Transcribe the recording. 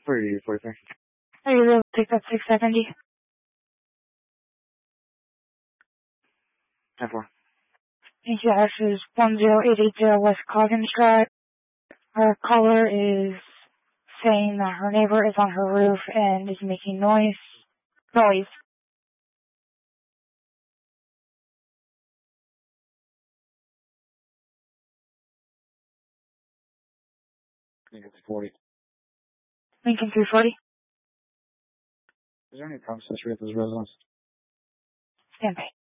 4043. Are you able to pick up 670? 10-4. Thank you. This is 10880 West Coggins Drive. Our caller is saying that her neighbor is on her roof and is making noise. I think it's 40. Lincoln 340. Is there any process with those residents? Stand by.